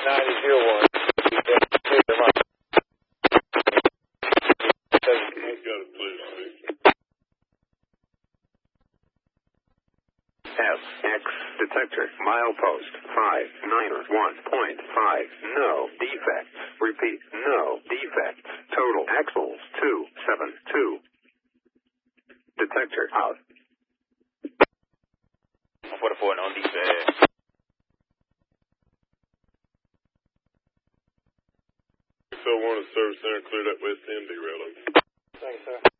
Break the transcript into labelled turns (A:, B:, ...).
A: 9001.
B: I've got it, please.
C: SX detector milepost 591.5. No defects. Repeat, no defects. Total axles 272. Detector out.
D: 44 no defects.
B: So one of the service center cleared up West End derailed.
A: Thanks, sir.